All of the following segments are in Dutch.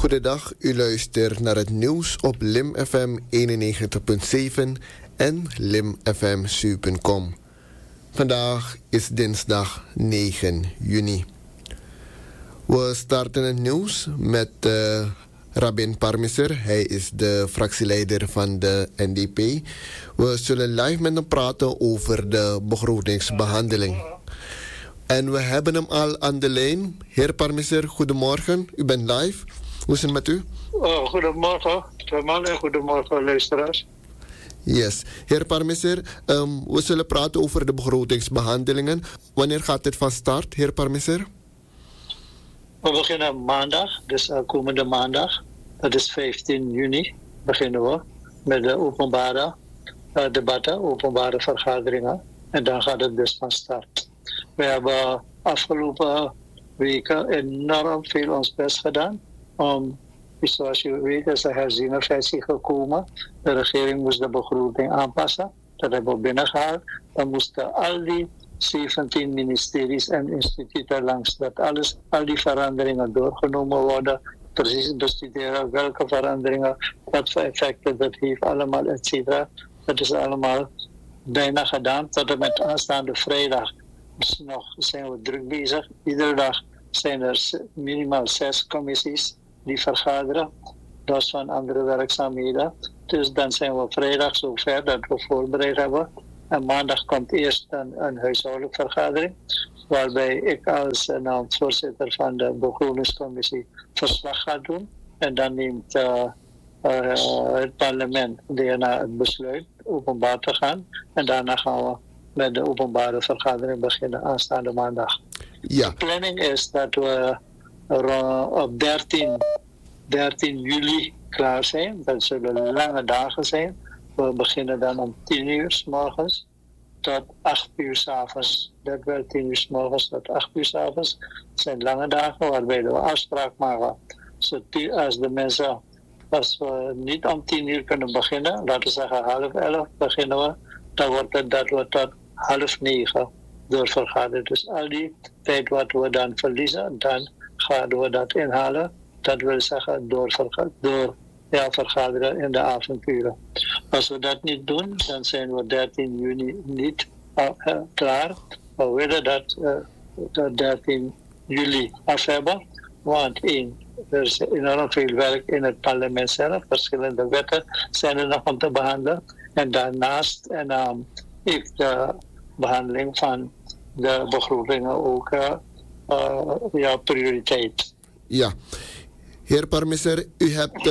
Goedendag, u luistert naar het nieuws op Lim FM 91.7 en limfm7.com. Vandaag is dinsdag 9 juni. We starten het nieuws met Rabin Parmiser. Hij is de fractieleider van de NDP. We zullen live met hem praten over de begrotingsbehandeling. En we hebben hem al aan de lijn. Heer Parmiser, goedemorgen. U bent live. Hoe is het met u? Goedemorgen, Jamal, en goedemorgen, luisteraars. Yes. Heer Parmiser, we zullen praten over de begrotingsbehandelingen. Wanneer gaat dit van start, heer Parmiser? We beginnen maandag, dus komende maandag. Dat is 15 juni, beginnen we met de openbare debatten, openbare vergaderingen. En dan gaat het dus van start. We hebben afgelopen weken enorm veel ons best gedaan. Zoals je weet is er herziene versie gekomen. De regering moest de begroting aanpassen. Dat hebben we binnengehaald. Dan moesten al die 17 ministeries en instituten langs. Dat al die veranderingen doorgenomen worden. Precies bestuderen welke veranderingen, wat voor effecten dat heeft allemaal, et cetera. Dat is allemaal bijna gedaan. Tot en met aanstaande vrijdag zijn we druk bezig. Iedere dag zijn er minimaal 6 commissies die vergaderen. Dat is van andere werkzaamheden. Dus dan zijn we vrijdag zover dat we voorbereid hebben. En maandag komt eerst een huishoudelijke vergadering. Waarbij ik als voorzitter van de begrotingscommissie verslag ga doen. En dan neemt het parlement daarna het besluit openbaar te gaan. En daarna gaan we met de openbare vergadering beginnen aanstaande maandag. Ja. De planning is dat we op 13 juli klaar zijn. Dat zullen lange dagen zijn. We beginnen dan om 10 uur 's morgens tot 8 uur 's avonds. Dat wel 10 uur 's morgens tot 8 uur 's avonds. Het zijn lange dagen waarbij we afspraak maken. Als we niet om 10 uur kunnen beginnen, laten we zeggen 10:30 beginnen we, dan wordt het dat we tot 8:30 doorvergaderen. Dus al die tijd wat we dan verliezen, dan gaan we dat inhalen. Dat wil zeggen vergaderen in de avonduren. Als we dat niet doen, dan zijn we 13 juni niet klaar. We willen dat 13 juli af hebben. Want er is enorm veel werk in het parlement zelf. Verschillende wetten zijn er nog om te behandelen. En daarnaast heeft de behandeling van de begrotingen ook prioriteit. Ja. Heer Parmiser, u hebt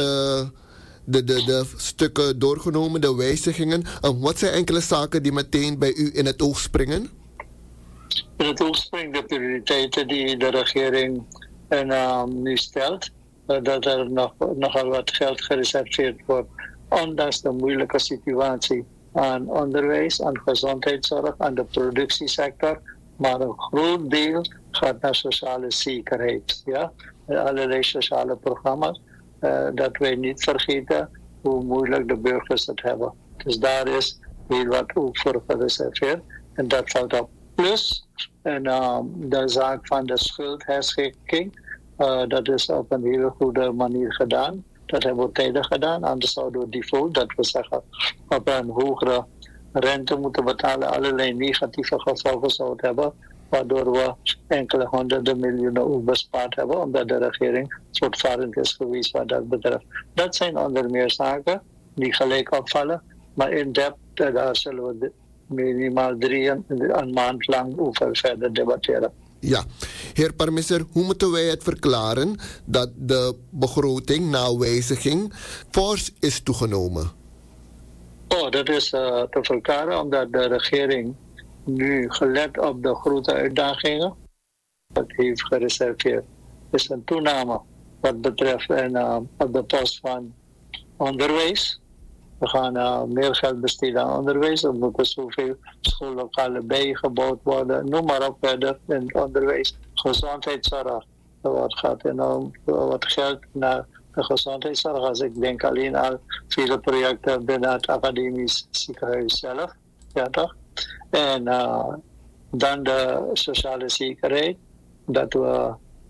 de stukken doorgenomen, de wijzigingen. Wat zijn enkele zaken die meteen bij u in het oog springen? In het oog springen de prioriteiten die de regering nu stelt. Dat er nogal wat geld gereserveerd wordt, ondanks de moeilijke situatie aan onderwijs, aan gezondheidszorg, aan de productiesector. Maar een groot deel gaat naar sociale zekerheid. Ja? Allerlei sociale programma's. Dat wij niet vergeten hoe moeilijk de burgers het hebben. Dus daar is heel wat ook voor gereserveerd. En dat valt op. Plus de zaak van de schuldherschikking. Dat is op een hele goede manier gedaan. Dat hebben we tijdig gedaan. Anders zouden we default, dat we zeggen, op een hogere rente moeten betalen. Allerlei negatieve gevolgen zouden hebben. Waardoor we enkele honderden miljoenen ook bespaard hebben. Omdat de regering voortvarend is geweest wat dat betreft. Dat zijn onder meer zaken die gelijk opvallen. Maar in depth, daar zullen we minimaal een maand lang over verder debatteren. Ja, heer Parmiser, hoe moeten wij het verklaren dat de begroting na wijziging fors is toegenomen? Dat is te verklaren omdat de regering nu gelet op de grote uitdagingen dat heeft gereserveerd. Is een toename wat betreft op de post van onderwijs. We gaan meer geld besteden aan onderwijs. Er moeten zoveel schoollokalen bijgebouwd worden. Noem maar op verder in het onderwijs. Gezondheidszorg. Er gaat enorm wat geld naar de gezondheidszorg. Als ik denk alleen aan vele projecten binnen het academisch ziekenhuis zelf. Ja toch? En dan de sociale zekerheid. Dat we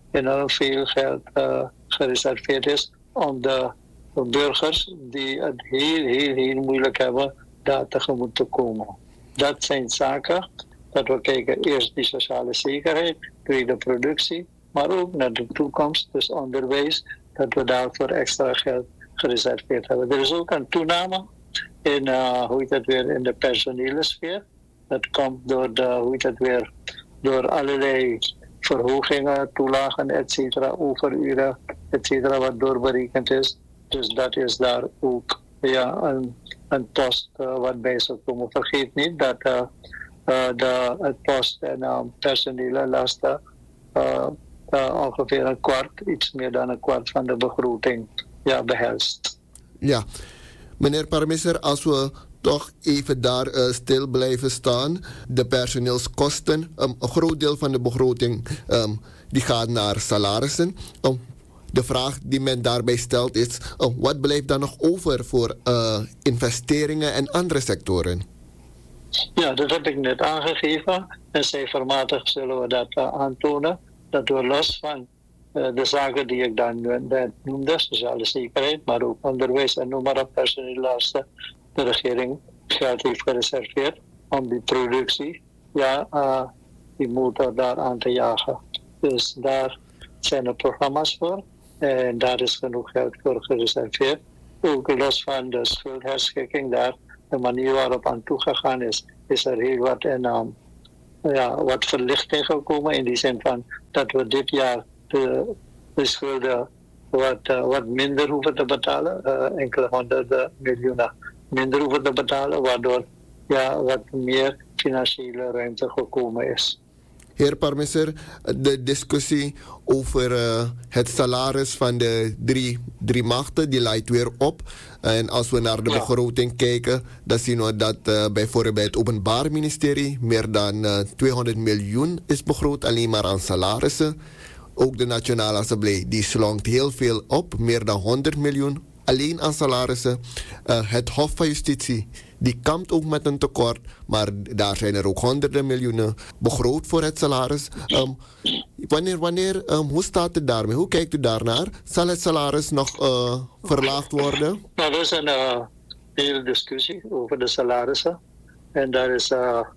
enorm veel geld gereserveerd is om de burgers die het heel moeilijk hebben, daar tegemoet te komen. Dat zijn zaken dat we kijken, eerst die sociale zekerheid, tweede productie, maar ook naar de toekomst, dus onderwijs, dat we daarvoor extra geld gereserveerd hebben. Er is ook een toename in, in de personele sfeer. Dat komt door door allerlei verhogingen, toelagen, et cetera, overuren, et cetera, wat doorberekend is. Dus dat is daar ook een post wat bij zou komen. Vergeet niet dat het post en personele lasten ongeveer een kwart, iets meer dan een kwart van de begroting behelst. Ja, meneer Parmeser, als we toch even daar stil blijven staan. De personeelskosten, een groot deel van de begroting die gaat naar salarissen. De vraag die men daarbij stelt is, wat blijft dan nog over voor investeringen en andere sectoren? Ja, dat heb ik net aangegeven. En cijfermatig zullen we dat aantonen. Dat we los van de zaken die ik dan net noemde, sociale zekerheid, maar ook onderwijs en noem maar op, personeellasten, de regering geld heeft gereserveerd om die productie, die motor daar aan te jagen. Dus daar zijn er programma's voor en daar is genoeg geld voor gereserveerd. Ook los van de schuldherschikking daar, de manier waarop aan toegegaan is er heel wat wat verlichting gekomen in die zin van dat we dit jaar de schulden wat minder hoeven te betalen, enkele honderden miljoenen minder hoeven te betalen, waardoor wat meer financiële ruimte gekomen is. Heer Parmeser, de discussie over het salaris van de drie machten, die leidt weer op. En als we naar de begroting kijken, dan zien we dat bijvoorbeeld bij het Openbaar Ministerie meer dan 200 miljoen is begroot, alleen maar aan salarissen. Ook de Nationale Assemblée, die slongt heel veel op, meer dan 100 miljoen, alleen aan salarissen. Het Hof van Justitie, die kampt ook met een tekort, maar daar zijn er ook honderden miljoenen begroot voor het salaris. Hoe staat het daarmee? Hoe kijkt u daarnaar? Zal het salaris nog verlaagd worden? Nou, er is een hele discussie over de salarissen. En daar is...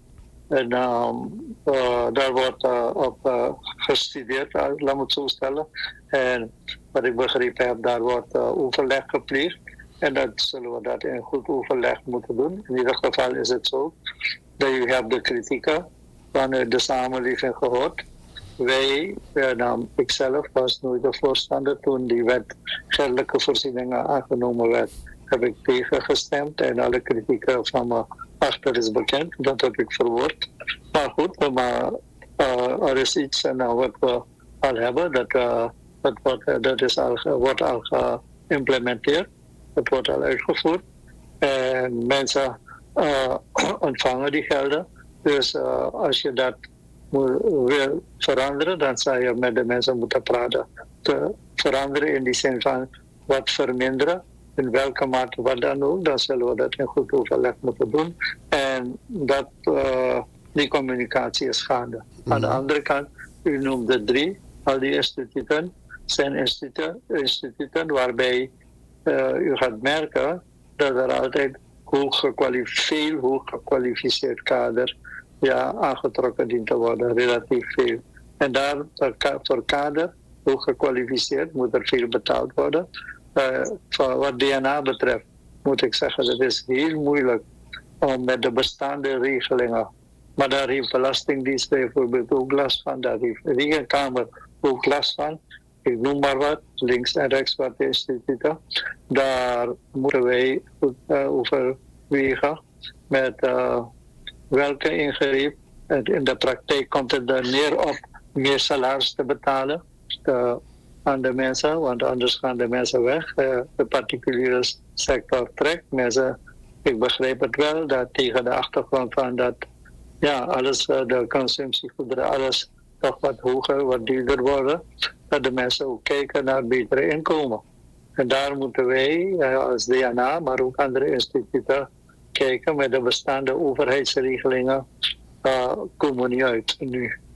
daar wordt op gestudeerd, laat me het zo stellen. En wat ik begrepen heb, daar wordt overleg gepleegd. En dat zullen we dat in goed overleg moeten doen. In ieder geval is het zo dat u hebt de kritieken van de samenleving gehoord. Ikzelf was nooit de voorstander toen die wet geldelijke voorzieningen aangenomen werd. Heb ik tegengestemd en alle kritieken van me achter is bekend. Dat heb ik verwoord. Maar goed, er is iets wat we al hebben. Dat wordt al geïmplementeerd. Het wordt al uitgevoerd. En mensen ontvangen die gelden. Dus als je dat wil veranderen, dan zou je met de mensen moeten praten. Te veranderen in die zin van wat verminderen. In welke mate wat dan ook, dan zullen we dat in goed overleg moeten doen. En die communicatie is gaande. Aan de andere kant, u noemde 3, al die instituten zijn instituten waarbij u gaat merken dat er altijd veel hoog gekwalificeerd kader aangetrokken dient te worden, relatief veel. En daar voor kader, hoog gekwalificeerd, moet er veel betaald worden. Wat DNA betreft moet ik zeggen, dat is heel moeilijk om met de bestaande regelingen. Maar daar heeft Belastingdienst bijvoorbeeld ook last van, daar heeft de Rekenkamer ook last van. Ik noem maar wat, links en rechts wat instituten. Daar moeten wij overwegen met welke ingreep. In de praktijk komt het er neer op meer salaris te betalen aan de mensen, want anders gaan de mensen weg. De particuliere sector trekt. Mensen, ik begrijp het wel, dat tegen de achtergrond van dat alles, de consumptiegoederen, alles toch wat hoger, wat duurder worden, dat de mensen ook kijken naar betere inkomen. En daar moeten wij als DNA, maar ook andere instituten, kijken. Met de bestaande overheidsregelingen komen we niet uit nu.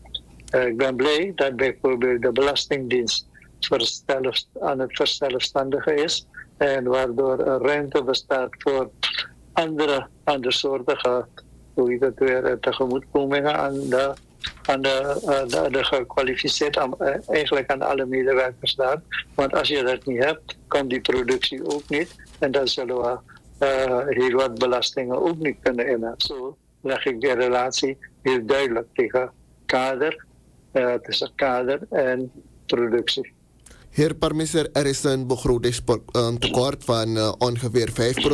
Ik ben blij dat bijvoorbeeld de Belastingdienst aan het verzelfstandigen is. En waardoor er ruimte bestaat voor andere soortige, hoe heet het weer, tegemoetkomingen aan de gekwalificeerd, eigenlijk aan alle medewerkers daar. Want als je dat niet hebt, kan die productie ook niet. En dan zullen we heel wat belastingen ook niet kunnen innen. Zo leg ik de relatie heel duidelijk tegen tussen kader en productie. Heer Parmeser, er is een begrotingstekort van ongeveer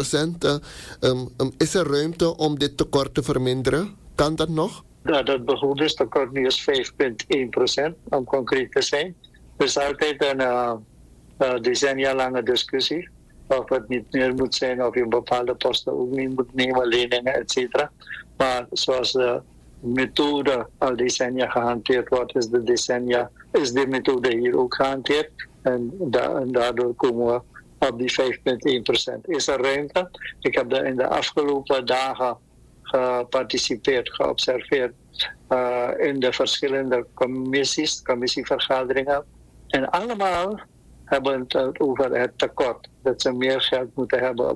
5%. Is er ruimte om dit tekort te verminderen? Kan dat nog? Ja, dat begrotingstekort nu is 5,1%, om concreet te zijn. Er is altijd een decennia lange discussie of het niet meer moet zijn, of je bepaalde posten ook niet moet nemen, leningen, et cetera. Maar zoals de methode al decennia gehanteerd wordt, is de methode hier ook gehanteerd. En daardoor komen we op die 5,1%. Is er ruimte? Ik heb daar in de afgelopen dagen geparticipeerd, geobserveerd in de verschillende commissievergaderingen. En allemaal hebben het over het tekort. Dat ze meer geld moeten hebben.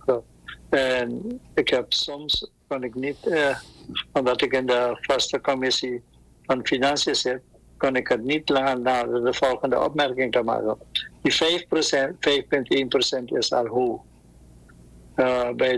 En ik heb soms, kan ik niet, omdat ik in de vaste commissie van Financiën zit, kan ik het niet laten naar de volgende opmerking te maken. Die 5,1% is al hoog. Bij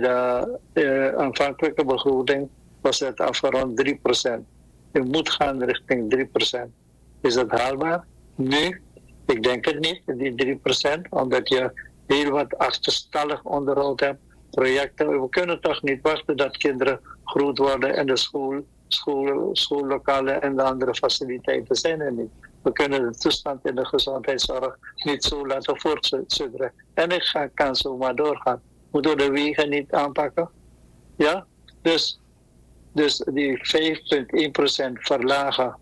de aanvankelijke begroting was het afgerond 3%. Je moet gaan richting 3%. Is dat haalbaar? Nee, ik denk het niet, die 3%, omdat je heel wat achterstallig onderhoud hebt. Projecten. We kunnen toch niet wachten dat kinderen groot worden en de schoollokalen en de andere faciliteiten zijn er niet. We kunnen de toestand in de gezondheidszorg niet zo laten voortsudderen. En ik kan zo maar doorgaan. Moeten we de wegen niet aanpakken? Ja? Dus die 5,1% verlagen,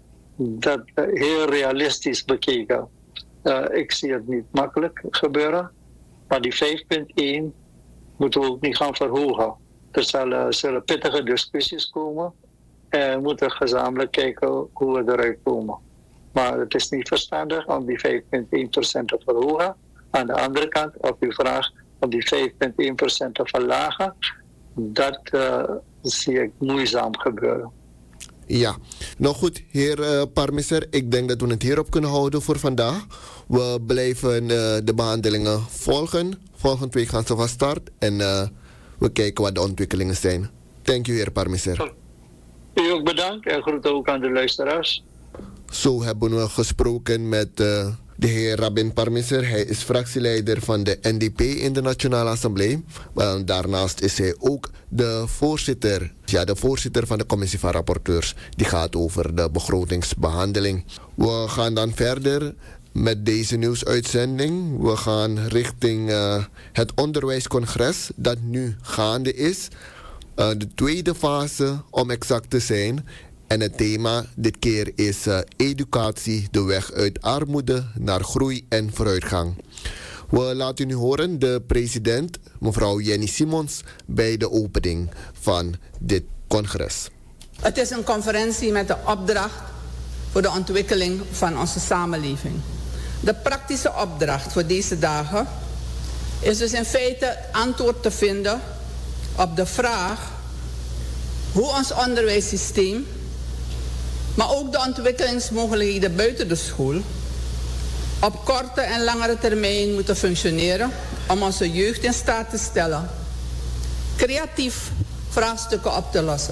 dat heel realistisch bekeken. Ik zie het niet makkelijk gebeuren. Maar die 5,1 moeten we ook niet gaan verhogen. Er zullen pittige discussies komen. En we moeten gezamenlijk kijken hoe we eruit komen. Maar het is niet verstandig om die 5,1% te verhogen. Aan de andere kant, op uw vraag, om die 5,1% te verlagen, dat zie ik moeizaam gebeuren. Ja, nou goed, heer Parmeser, ik denk dat we het hierop kunnen houden voor vandaag. We blijven de behandelingen volgen. Volgende week gaan ze van start en we kijken wat de ontwikkelingen zijn. Dank u, heer Parmeser. U ook bedankt en groeten ook aan de luisteraars. Zo hebben we gesproken met de heer Rabin Parmeser. Hij is fractieleider van de NDP in de Nationale Assemblée. Daarnaast is hij ook de voorzitter van de commissie van rapporteurs. Die gaat over de begrotingsbehandeling. We gaan dan verder met deze nieuwsuitzending. We gaan richting het onderwijscongres dat nu gaande is. De tweede fase, om exact te zijn. En het thema dit keer is educatie, de weg uit armoede naar groei en vooruitgang. We laten u nu horen de president, mevrouw Jenny Simons, bij de opening van dit congres. Het is een conferentie met de opdracht voor de ontwikkeling van onze samenleving. De praktische opdracht voor deze dagen is dus in feite antwoord te vinden op de vraag hoe ons onderwijssysteem, maar ook de ontwikkelingsmogelijkheden buiten de school, op korte en langere termijn moeten functioneren om onze jeugd in staat te stellen creatief vraagstukken op te lossen.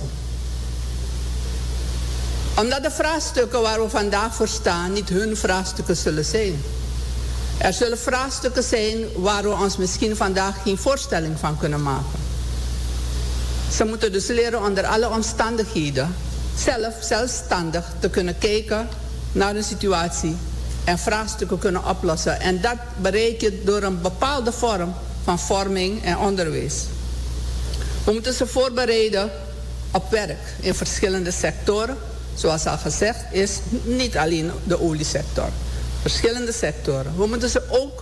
Omdat de vraagstukken waar we vandaag voor staan niet hun vraagstukken zullen zijn. Er zullen vraagstukken zijn waar we ons misschien vandaag geen voorstelling van kunnen maken. Ze moeten dus leren onder alle omstandigheden zelfstandig te kunnen kijken naar de situatie en vraagstukken kunnen oplossen. En dat bereik je door een bepaalde vorm van vorming en onderwijs. We moeten ze voorbereiden op werk in verschillende sectoren. Zoals al gezegd is, niet alleen de oliesector. Verschillende sectoren. We moeten ze ook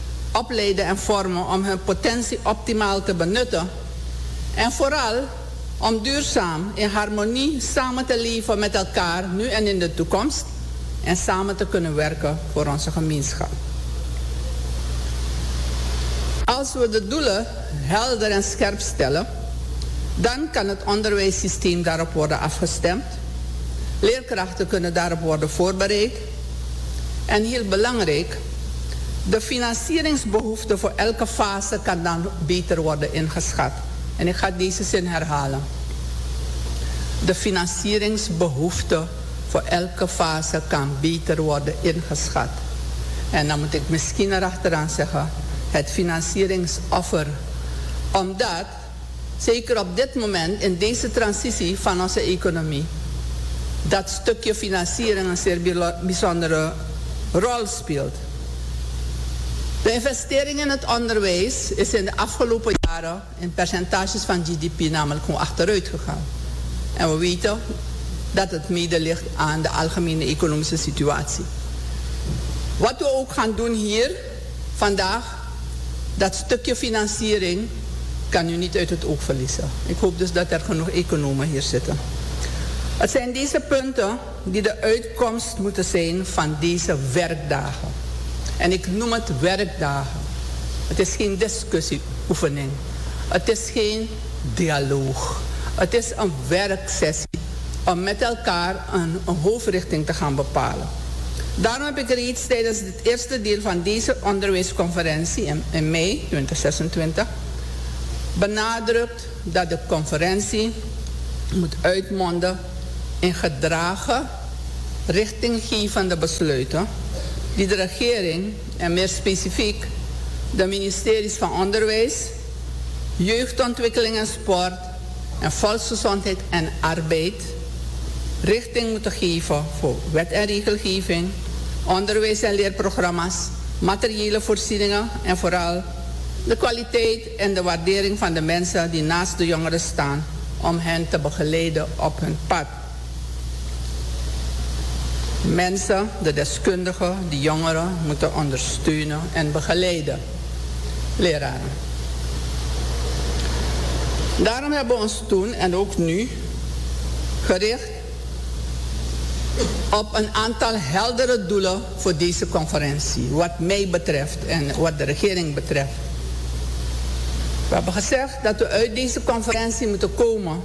opleiden en vormen om hun potentie optimaal te benutten. En vooral om duurzaam in harmonie samen te leven met elkaar nu en in de toekomst en samen te kunnen werken voor onze gemeenschap. Als we de doelen helder en scherp stellen, dan kan het onderwijssysteem daarop worden afgestemd. Leerkrachten kunnen daarop worden voorbereid. En heel belangrijk, de financieringsbehoefte voor elke fase kan dan beter worden ingeschat. En ik ga deze zin herhalen. De financieringsbehoefte voor elke fase kan beter worden ingeschat. En dan moet ik misschien erachteraan zeggen, het financieringsoffer. Omdat, zeker op dit moment, in deze transitie van onze economie, dat stukje financiering een zeer bijzondere rol speelt. De investering in het onderwijs is in de afgelopen jaren in percentages van GDP namelijk gewoon achteruit gegaan. En we weten dat het mede ligt aan de algemene economische situatie. Wat we ook gaan doen hier vandaag, dat stukje financiering kan u niet uit het oog verliezen. Ik hoop dus dat er genoeg economen hier zitten. Het zijn deze punten die de uitkomst moeten zijn van deze werkdagen. En ik noem het werkdagen. Het is geen discussieoefening. Het is geen dialoog. Het is een werksessie om met elkaar een hoofdrichting te gaan bepalen. Daarom heb ik reeds tijdens het eerste deel van deze onderwijsconferentie in mei 2026 benadrukt dat de conferentie moet uitmonden in gedragen, richtinggevende besluiten die de regering en meer specifiek de ministeries van Onderwijs, Jeugdontwikkeling en Sport en Volksgezondheid en Arbeid richting moeten geven voor wet en regelgeving, onderwijs- en leerprogramma's, materiële voorzieningen en vooral de kwaliteit en de waardering van de mensen die naast de jongeren staan om hen te begeleiden op hun pad. Mensen, de deskundigen, de jongeren moeten ondersteunen en begeleiden. Leraren. Daarom hebben we ons toen en ook nu gericht op een aantal heldere doelen voor deze conferentie. Wat mij betreft en wat de regering betreft. We hebben gezegd dat we uit deze conferentie moeten komen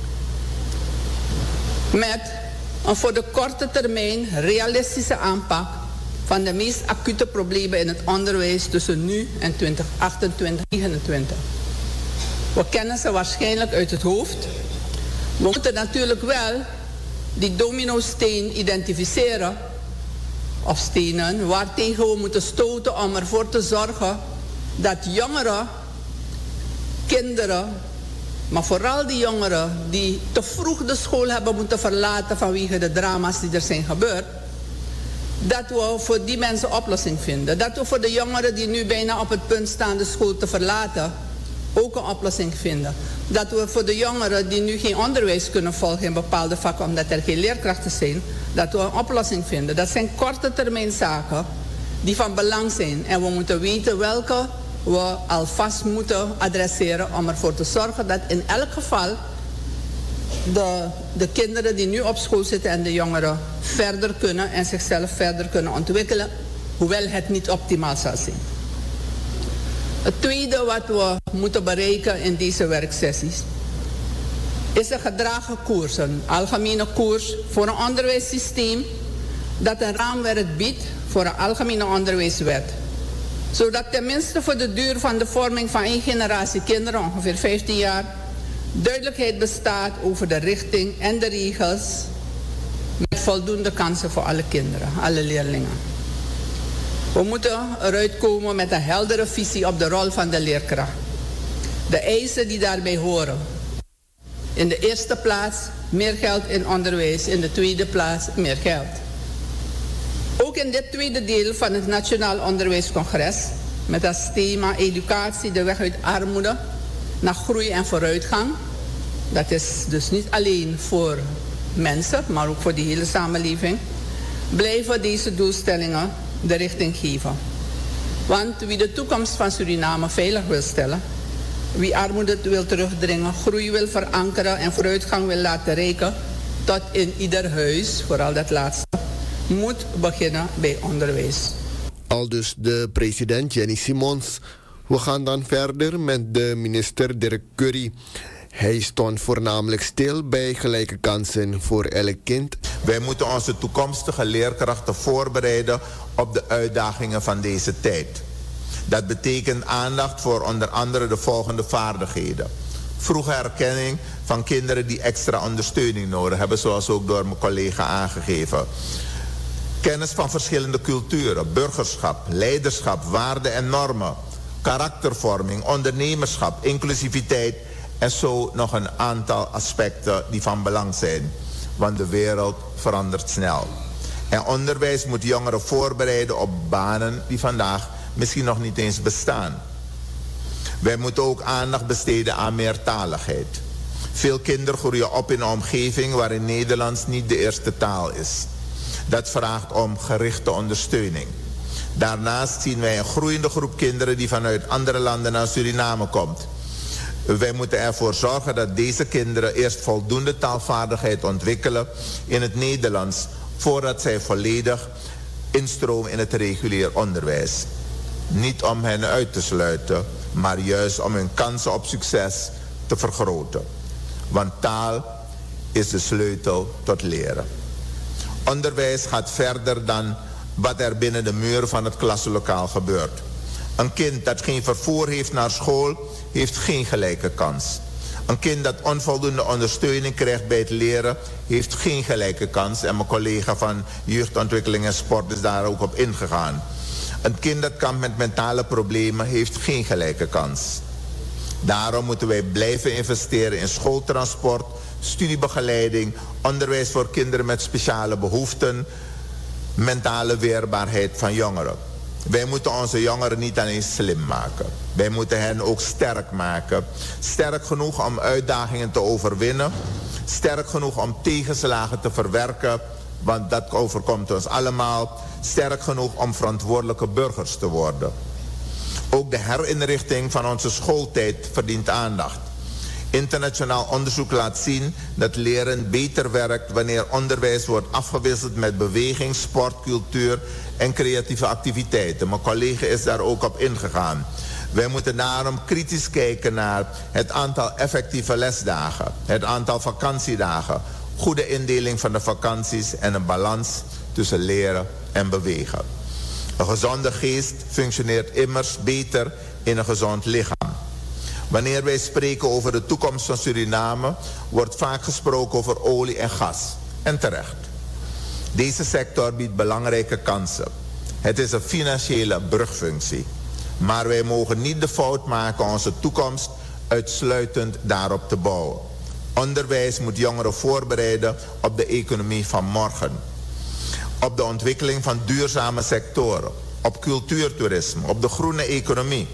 met een voor de korte termijn realistische aanpak van de meest acute problemen in het onderwijs tussen nu en 2028-2029. We kennen ze waarschijnlijk uit het hoofd. We moeten natuurlijk wel die domino-steen identificeren, of stenen, waartegen we moeten stoten om ervoor te zorgen dat jongeren, kinderen, maar vooral die jongeren die te vroeg de school hebben moeten verlaten vanwege de drama's die er zijn gebeurd, dat we voor die mensen oplossing vinden. Dat we voor de jongeren die nu bijna op het punt staan de school te verlaten, ook een oplossing vinden. Dat we voor de jongeren die nu geen onderwijs kunnen volgen in bepaalde vakken omdat er geen leerkrachten zijn, dat we een oplossing vinden. Dat zijn korte termijn zaken die van belang zijn. En we moeten weten welke we alvast moeten adresseren om ervoor te zorgen dat in elk geval de kinderen die nu op school zitten en de jongeren verder kunnen en zichzelf verder kunnen ontwikkelen, hoewel het niet optimaal zal zijn. Het tweede wat we moeten bereiken in deze werksessies is een gedragen koers, een algemene koers voor een onderwijssysteem dat een raamwerk biedt voor een algemene onderwijswet. Zodat tenminste voor de duur van de vorming van één generatie kinderen, ongeveer 15 jaar, duidelijkheid bestaat over de richting en de regels met voldoende kansen voor alle kinderen, alle leerlingen. We moeten eruit komen met een heldere visie op de rol van de leerkracht. De eisen die daarbij horen. In de eerste plaats meer geld in onderwijs, in de tweede plaats meer geld. Ook in dit tweede deel van het Nationaal Onderwijscongres, met als thema educatie de weg uit armoede naar groei en vooruitgang. Dat is dus niet alleen voor mensen, maar ook voor de hele samenleving. Blijven deze doelstellingen de richting geven. Want wie de toekomst van Suriname veilig wil stellen, Wie armoede wil terugdringen, groei wil verankeren en vooruitgang wil laten reiken tot in ieder huis, vooral dat laatste, moet beginnen bij onderwijs. Aldus de president Jenny Simons. We gaan dan verder met de minister Dirk Currie. Hij stond voornamelijk stil bij gelijke kansen voor elk kind. Wij moeten onze toekomstige leerkrachten voorbereiden op de uitdagingen van deze tijd. Dat betekent aandacht voor onder andere de volgende vaardigheden. Vroege herkenning van kinderen die extra ondersteuning nodig hebben, zoals ook door mijn collega aangegeven. Kennis van verschillende culturen, burgerschap, leiderschap, waarden en normen, karaktervorming, ondernemerschap, inclusiviteit en zo nog een aantal aspecten die van belang zijn. Want de wereld verandert snel. En onderwijs moet jongeren voorbereiden op banen die vandaag misschien nog niet eens bestaan. Wij moeten ook aandacht besteden aan meertaligheid. Veel kinderen groeien op in een omgeving waarin Nederlands niet de eerste taal is. Dat vraagt om gerichte ondersteuning. Daarnaast zien wij een groeiende groep kinderen die vanuit andere landen naar Suriname komt. Wij moeten ervoor zorgen dat deze kinderen eerst voldoende taalvaardigheid ontwikkelen in het Nederlands, voordat zij volledig instromen in het regulier onderwijs. Niet om hen uit te sluiten, maar juist om hun kansen op succes te vergroten. Want taal is de sleutel tot leren. Onderwijs gaat verder dan wat er binnen de muren van het klaslokaal gebeurt. Een kind dat geen vervoer heeft naar school, heeft geen gelijke kans. Een kind dat onvoldoende ondersteuning krijgt bij het leren, heeft geen gelijke kans. En mijn collega van Jeugdontwikkeling en Sport is daar ook op ingegaan. Een kind dat kampt met mentale problemen, heeft geen gelijke kans. Daarom moeten wij blijven investeren in schooltransport, studiebegeleiding, onderwijs voor kinderen met speciale behoeften, mentale weerbaarheid van jongeren. Wij moeten onze jongeren niet alleen slim maken. Wij moeten hen ook sterk maken. Sterk genoeg om uitdagingen te overwinnen. Sterk genoeg om tegenslagen te verwerken. Want dat overkomt ons allemaal. Sterk genoeg om verantwoordelijke burgers te worden. Ook de herinrichting van onze schooltijd verdient aandacht. Internationaal onderzoek laat zien dat leren beter werkt wanneer onderwijs wordt afgewisseld met beweging, sport, cultuur en creatieve activiteiten. Mijn collega is daar ook op ingegaan. Wij moeten daarom kritisch kijken naar het aantal effectieve lesdagen, het aantal vakantiedagen, goede indeling van de vakanties en een balans tussen leren en bewegen. Een gezonde geest functioneert immers beter in een gezond lichaam. Wanneer wij spreken over de toekomst van Suriname, wordt vaak gesproken over olie en gas. En terecht. Deze sector biedt belangrijke kansen. Het is een financiële brugfunctie. Maar wij mogen niet de fout maken onze toekomst uitsluitend daarop te bouwen. Onderwijs moet jongeren voorbereiden op de economie van morgen. Op de ontwikkeling van duurzame sectoren. Op cultuurtoerisme, op de groene economie.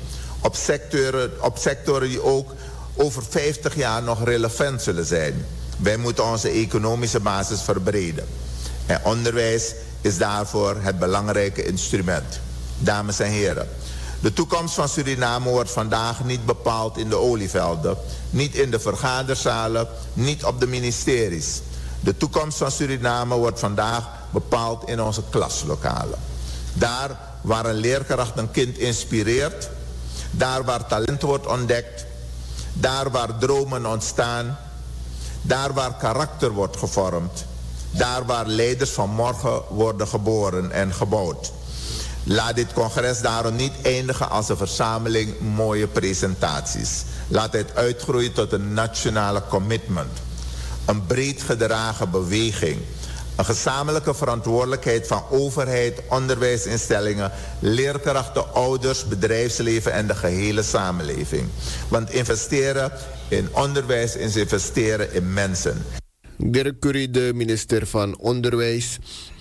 Op sectoren die ook over 50 jaar nog relevant zullen zijn. Wij moeten onze economische basis verbreden. En onderwijs is daarvoor het belangrijke instrument. Dames en heren, de toekomst van Suriname wordt vandaag niet bepaald in de olievelden, niet in de vergaderzalen, niet op de ministeries. De toekomst van Suriname wordt vandaag bepaald in onze klaslokalen. Daar waar een leerkracht een kind inspireert, daar waar talent wordt ontdekt, daar waar dromen ontstaan, daar waar karakter wordt gevormd, daar waar leiders van morgen worden geboren en gebouwd. Laat dit congres daarom niet eindigen als een verzameling mooie presentaties. Laat het uitgroeien tot een nationale commitment. Een breed gedragen beweging. Een gezamenlijke verantwoordelijkheid van overheid, onderwijsinstellingen, leerkrachten, ouders, bedrijfsleven en de gehele samenleving. Want investeren in onderwijs is investeren in mensen. Dirk Currie, de minister van Onderwijs.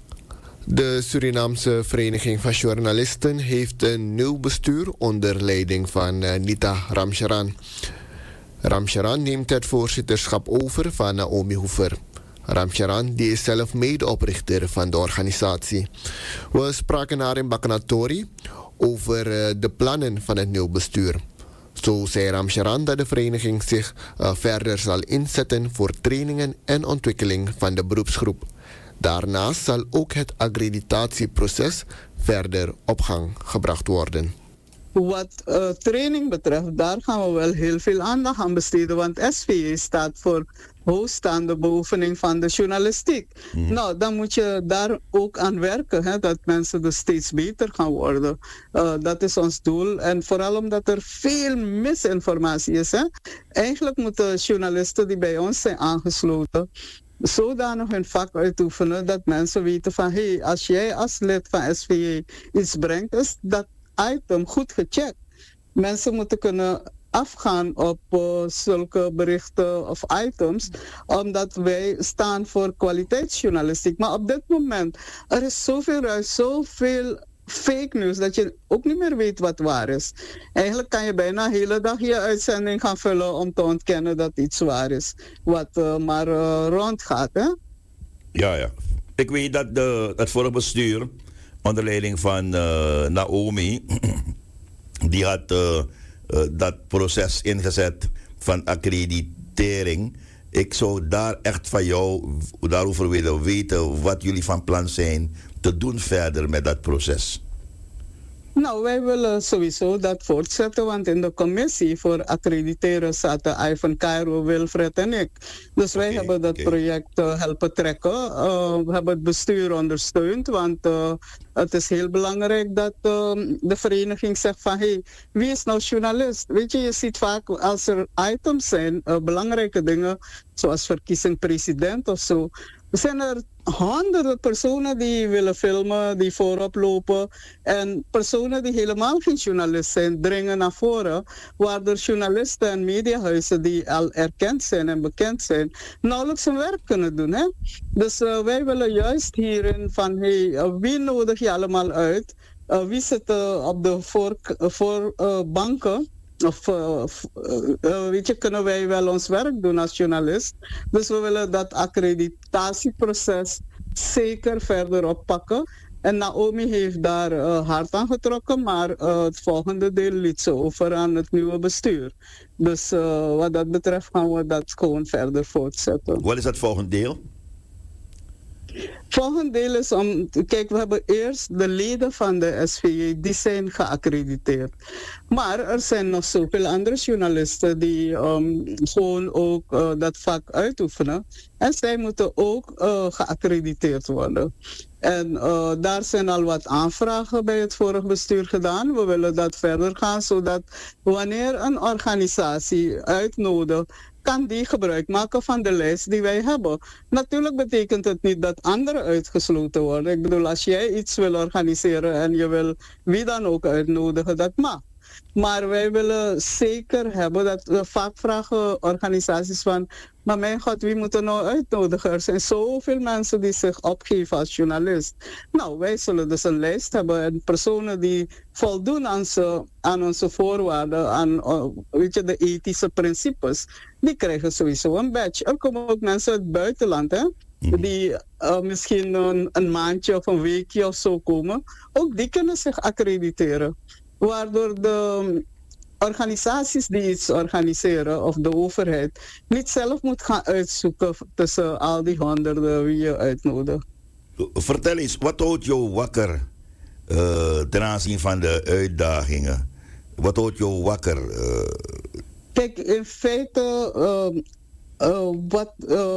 De Surinaamse Vereniging van Journalisten heeft een nieuw bestuur onder leiding van Nita Ramcharan. Ramcharan neemt het voorzitterschap over van Naomi Hoever. Ramcharan die is zelf medeoprichter van de organisatie. We spraken haar in Bakanatori over de plannen van het nieuw bestuur. Zo zei Ramcharan dat de vereniging zich verder zal inzetten voor trainingen en ontwikkeling van de beroepsgroep. Daarnaast zal ook het accreditatieproces verder op gang gebracht worden. Wat training betreft, daar gaan we wel heel veel aandacht aan besteden. Want SVJ staat voor hoogstaande beoefening van de journalistiek. Nou, dan moet je daar ook aan werken, hè, dat mensen dus steeds beter gaan worden. Dat is ons doel. En vooral omdat er veel misinformatie is. Hè. Eigenlijk moeten journalisten die bij ons zijn aangesloten zodanig hun vak uitoefenen dat mensen weten van hey, als jij als lid van SVJ iets brengt, is dat item goed gecheckt. Mensen moeten kunnen afgaan op zulke berichten of items, omdat wij staan voor kwaliteitsjournalistiek. Maar op dit moment, er is zoveel ruis, zoveel fake news, dat je ook niet meer weet wat waar is. Eigenlijk kan je bijna de hele dag je uitzending gaan vullen om te ontkennen dat iets waar is, wat maar rondgaat. Hè? Ja. Ik weet dat het vorige bestuur, onder leiding van Naomi, die had dat proces ingezet van accreditering. Ik zou daar echt van jou daarover willen weten wat jullie van plan zijn te doen verder met dat proces. Nou, wij willen sowieso dat voortzetten, want in de commissie voor accrediteren zaten Ivan Cairo, Wilfred en ik. Dus wij hebben dat project helpen trekken. We hebben het bestuur ondersteund, want het is heel belangrijk dat de vereniging zegt van hey, wie is nou journalist? Weet je, je ziet vaak als er items zijn, belangrijke dingen, zoals verkiezing president of zo, zijn er honderden personen die willen filmen, die voorop lopen. En personen die helemaal geen journalist zijn, dringen naar voren. Waardoor journalisten en mediahuizen die al erkend zijn en bekend zijn, nauwelijks hun werk kunnen doen. Hè? Dus wij willen juist hierin van, hey, wie nodig je allemaal uit? Wie zit op de voorbanken? Of weet je, kunnen wij wel ons werk doen als journalist. Dus we willen dat accreditatieproces zeker verder oppakken. En Naomi heeft daar hard aan getrokken, maar het volgende deel liet ze over aan het nieuwe bestuur. Dus wat dat betreft gaan we dat gewoon verder voortzetten. Wat is dat volgende deel? Volgende deel is om, kijk, we hebben eerst de leden van de SVJ, die zijn geaccrediteerd. Maar er zijn nog zoveel andere journalisten die gewoon ook dat vak uitoefenen. En zij moeten ook geaccrediteerd worden. En daar zijn al wat aanvragen bij het vorige bestuur gedaan. We willen dat verder gaan, zodat wanneer een organisatie uitnodigt, kan die gebruik maken van de lijst die wij hebben. Natuurlijk betekent het niet dat anderen uitgesloten worden. Ik bedoel, als jij iets wil organiseren en je wil wie dan ook uitnodigen, dat mag. Maar wij willen zeker hebben dat we vaak vragen organisaties van, maar mijn god, wie moet er nou uitnodigen? Er zijn zoveel mensen die zich opgeven als journalist. Nou, wij zullen dus een lijst hebben en personen die voldoen aan onze voorwaarden, aan weet je, de ethische principes, die krijgen sowieso een badge. Er komen ook mensen uit het buitenland, hè? Die misschien een maandje of een weekje of zo komen. Ook die kunnen zich accrediteren. Waardoor de organisaties die iets organiseren, of de overheid, niet zelf moet gaan uitzoeken tussen al die honderden wie je uitnodigt. Vertel eens, wat houdt jou wakker ten aanzien van de uitdagingen? Wat houdt jou wakker? Kijk, in feite, wat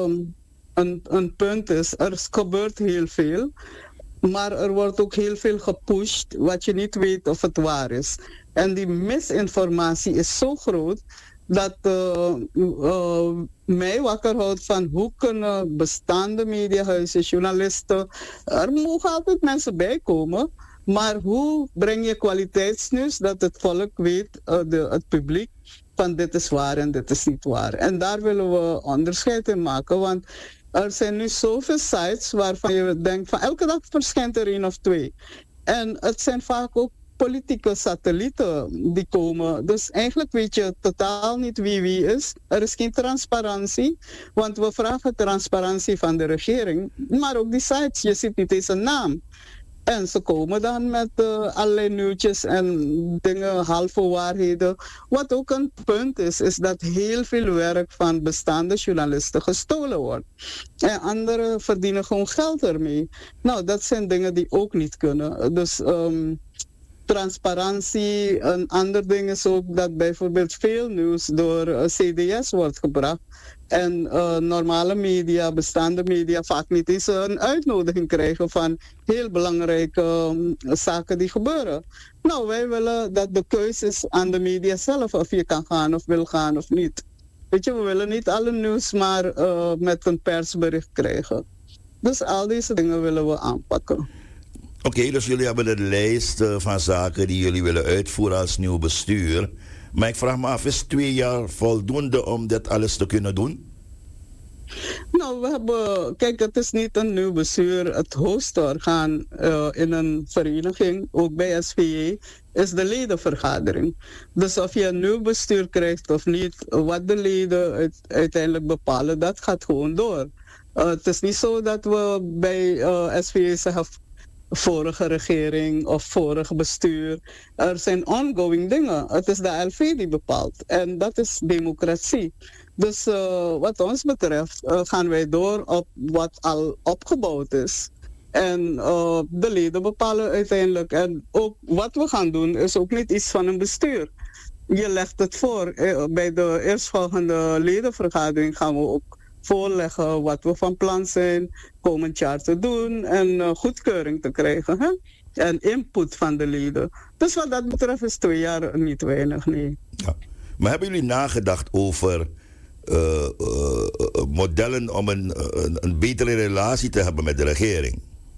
een punt is, er gebeurt heel veel. Maar er wordt ook heel veel gepusht wat je niet weet of het waar is. En die misinformatie is zo groot dat mij wakker houdt van hoe kunnen bestaande mediahuizen, journalisten, er mogen altijd mensen bij komen, maar hoe breng je kwaliteitsnieuws dat het volk weet, het publiek, van dit is waar en dit is niet waar. En daar willen we onderscheid in maken, want er zijn nu zoveel sites waarvan je denkt van elke dag verschijnt er 1 of 2. En het zijn vaak ook politieke satellieten die komen. Dus eigenlijk weet je totaal niet wie is. Er is geen transparantie, want we vragen transparantie van de regering. Maar ook die sites, je ziet niet eens een naam. En ze komen dan met allerlei nieuwtjes en dingen, halve waarheden. Wat ook een punt is dat heel veel werk van bestaande journalisten gestolen wordt. En anderen verdienen gewoon geld ermee. Nou, dat zijn dingen die ook niet kunnen. Dus transparantie, een ander ding is ook dat bijvoorbeeld veel nieuws door CDS wordt gebracht. En normale media, bestaande media, vaak niet eens een uitnodiging krijgen van heel belangrijke zaken die gebeuren. Nou, wij willen dat de keuze is aan de media zelf of je kan gaan of wil gaan of niet. Weet je, we willen niet alle nieuws maar met een persbericht krijgen. Dus al deze dingen willen we aanpakken. Oké, dus jullie hebben een lijst van zaken die jullie willen uitvoeren als nieuw bestuur. Maar ik vraag me af, is 2 jaar voldoende om dit alles te kunnen doen? Nou, we hebben... Kijk, het is niet een nieuw bestuur. Het hoogste orgaan in een vereniging, ook bij SVJ, is de ledenvergadering. Dus of je een nieuw bestuur krijgt of niet, wat de leden uiteindelijk bepalen, dat gaat gewoon door. Het is niet zo dat we bij SVJ zeggen vorige regering of vorige bestuur. Er zijn ongoing dingen. Het is de LV die bepaalt. En dat is democratie. Dus wat ons betreft gaan wij door op wat al opgebouwd is. En de leden bepalen uiteindelijk. En ook wat we gaan doen is ook niet iets van een bestuur. Je legt het voor. Bij de eerstvolgende ledenvergadering gaan we ook voorleggen wat we van plan zijn komend jaar te doen en goedkeuring te krijgen. Hè? En input van de leden. Dus wat dat betreft is 2 jaar niet weinig, nee. Ja. Maar hebben jullie nagedacht over modellen om een betere relatie te hebben met de regering?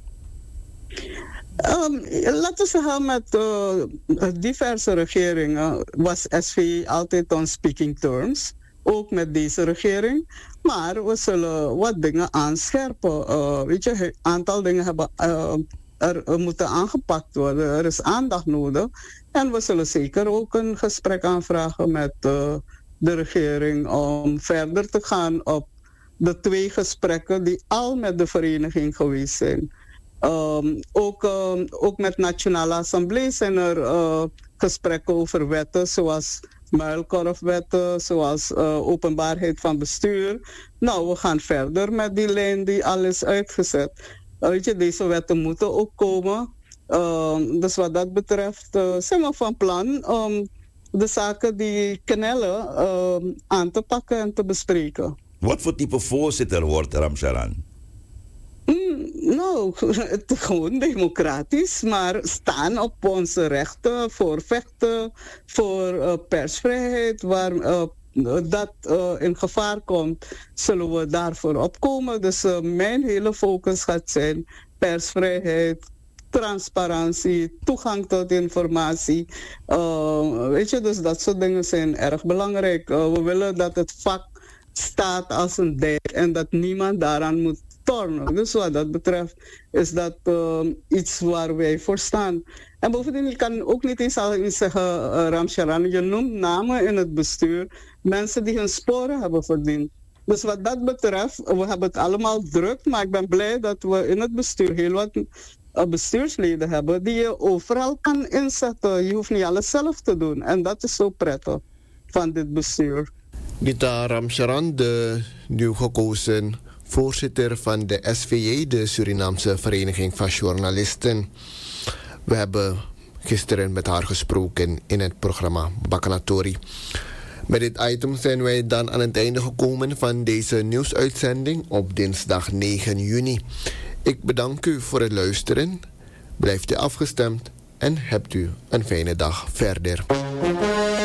Laten we zeggen, met diverse regeringen was SV altijd on speaking terms. Ook met deze regering. Maar we zullen wat dingen aanscherpen. Weet je, een aantal dingen hebben, moeten aangepakt worden. Er is aandacht nodig. En we zullen zeker ook een gesprek aanvragen met de regering om verder te gaan op de 2 gesprekken die al met de vereniging geweest zijn. Ook met Nationale Assemblée zijn er gesprekken over wetten zoals muilkorfwetten, zoals openbaarheid van bestuur. Nou, we gaan verder met die lijn die al is uitgezet. Weet je, deze wetten moeten ook komen. Dus wat dat betreft zijn we van plan om de zaken die knellen aan te pakken en te bespreken. Wat voor type voorzitter wordt Ramcharan? Nou, gewoon democratisch, maar staan op onze rechten, voorvechten voor persvrijheid. Waar dat in gevaar komt, zullen we daarvoor opkomen. Dus mijn hele focus gaat zijn persvrijheid, transparantie, toegang tot informatie. Weet je, dus dat soort dingen zijn erg belangrijk. We willen dat het vak staat als een dijk en dat niemand daaraan moet tornen. Dus wat dat betreft is dat iets waar wij voor staan. En bovendien, ik kan ook niet eens al zeggen, Ramcharan, je noemt namen in het bestuur, mensen die hun sporen hebben verdiend. Dus wat dat betreft, we hebben het allemaal druk, maar ik ben blij dat we in het bestuur heel wat bestuursleden hebben die je overal kan inzetten. Je hoeft niet alles zelf te doen. En dat is zo prettig van dit bestuur. Gita Ramcharan, de nieuw gekozen voorzitter van de SVJ, de Surinaamse Vereniging van Journalisten. We hebben gisteren met haar gesproken in het programma Bakanatori. Met dit item zijn wij dan aan het einde gekomen van deze nieuwsuitzending op dinsdag 9 juni. Ik bedank u voor het luisteren. Blijft u afgestemd en hebt u een fijne dag verder.